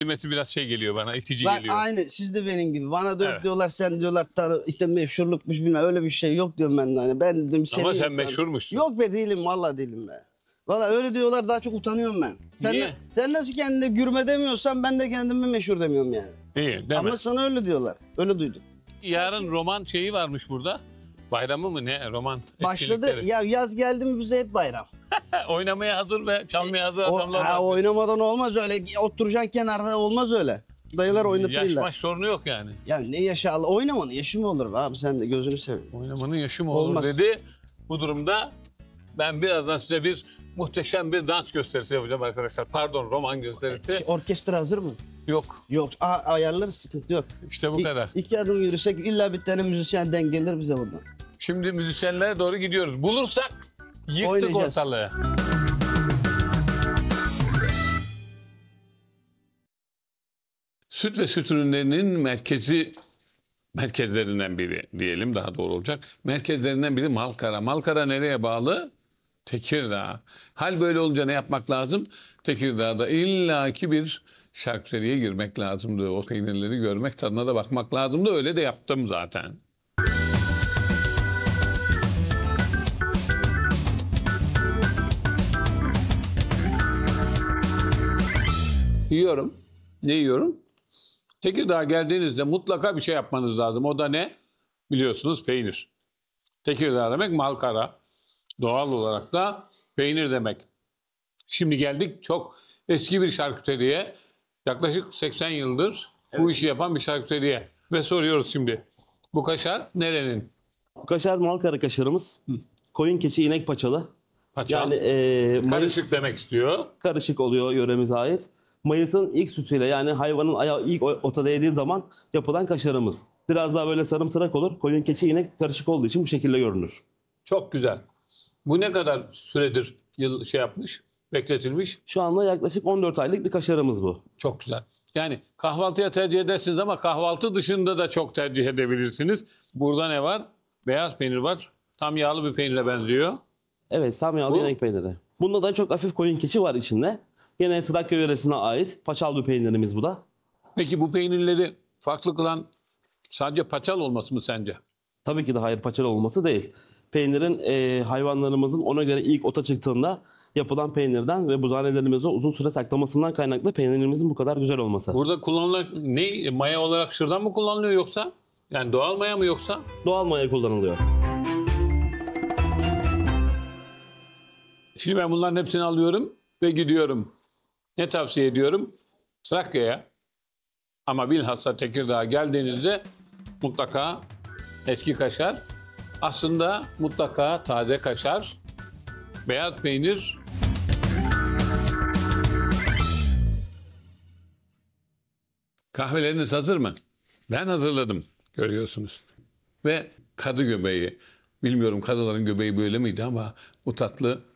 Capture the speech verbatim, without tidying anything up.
kelimesi biraz şey geliyor bana, itici Ben geliyor. aynı siz de benim gibi. Bana da yok Evet. diyorlar, sen diyorlar tanı, işte meşhurlukmuş bilmem, öyle bir şey yok diyorum ben de. Hani ben dedim Ama sen insan. meşhurmuşsun. Yok be, değilim vallahi, değilim be. Valla öyle diyorlar, daha çok utanıyorum ben. Sen, Niye? de- sen nasıl kendine gürme demiyorsan ben de kendime meşhur demiyorum yani. İyi, deme. Ama sana öyle diyorlar. Öyle duydum. Yarın roman şeyi varmış burada. Bayramı mı ne? Roman Başladı etkinlikleri. ya, yaz geldi mi bize hep bayram. Oynamaya hazır ve çalmaya hazır O, adamlar ha, var. oynamadan olmaz öyle. Oturacaksın kenarda, olmaz öyle. Dayılar oynatır Yaş illa. maş sorunu yok yani. Ya ne yaşı Allah, oynamanın yaşı mı olur be abi, sen de gözünü seveyim. Oynamanın yaşı mı olur Olmaz. dedi. Bu durumda ben birazdan size bir muhteşem bir dans gösterisi yapacağım arkadaşlar. Pardon, roman gösterisi. Orkestra hazır mı? Yok. Yok. A ayarlarız, sıkıntı yok. İşte bu İ- kadar. İki adım yürüsek illa bir tane müzisyen denk gelir bize buradan. Şimdi müzisyenlere doğru gidiyoruz. Bulursak yıktık Oynayacağız. ortalığı. Süt ve süt ürünlerinin merkezi merkezlerinden biri diyelim, daha doğru olacak. Merkezlerinden biri Malkara. Malkara nereye bağlı? Tekirdağ. Hal böyle olunca ne yapmak lazım? Tekirdağ'da illaki bir şarküteriye girmek lazımdı. O peynirleri görmek, tadına da bakmak lazımdı. Öyle de yaptım zaten. Yiyorum. Ne yiyorum? Tekirdağ'a geldiğinizde mutlaka bir şey yapmanız lazım. O da ne? Biliyorsunuz, peynir. Tekirdağ demek Malkara. Doğal olarak da peynir demek. Şimdi geldik çok eski bir şarküteriye. Yaklaşık seksen yıldır bu işi yapan bir şarküteriye. Ve soruyoruz şimdi. Bu kaşar nerenin? Kaşar Malkara kaşarımız. Koyun keçi inek paçalı. Paça. Yani e, mayıs Karışık demek istiyor. karışık oluyor yöremize ait. Mayıs'ın ilk sütüyle, yani hayvanın ayağı ilk ota değdiği zaman yapılan kaşarımız. Biraz daha böyle sarımtırak olur. Koyun keçi inek karışık olduğu için bu şekilde görünür. Çok güzel. Bu ne kadar süredir yıl şey yapmış, bekletilmiş? Şu anda yaklaşık on dört aylık bir kaşarımız bu. Çok güzel. Yani kahvaltıya tercih edersiniz ama kahvaltı dışında da çok tercih edebilirsiniz. Burada ne var? Beyaz peynir var. Tam yağlı bir peynire benziyor. Evet, tam yağlı Bu- inek peyniri. Bunda da çok hafif koyun keçi var içinde. Yine Trakya yöresine ait paçal bir peynirimiz bu da. Peki bu peynirleri farklı kılan sadece paçal olması mı sence? Tabii ki de hayır, paçal olması değil. Peynirin e, hayvanlarımızın ona göre ilk ota çıktığında yapılan peynirden ve buzhanelerimizde uzun süre saklamasından kaynaklı peynirimizin bu kadar güzel olması. Burada kullanılan ne? Maya olarak şırdan mı kullanılıyor yoksa? Yani doğal maya mı yoksa? Doğal maya kullanılıyor. Şimdi ben bunların hepsini alıyorum ve gidiyorum. Ne tavsiye ediyorum? Trakya'ya, ama bilhassa Tekirdağ'a geldiğinizde mutlaka eski kaşar, aslında mutlaka taze kaşar, beyaz peynir. Kahveleriniz hazır mı? Ben hazırladım, görüyorsunuz. Ve kadı göbeği. Bilmiyorum kadıların göbeği böyle miydi ama bu tatlı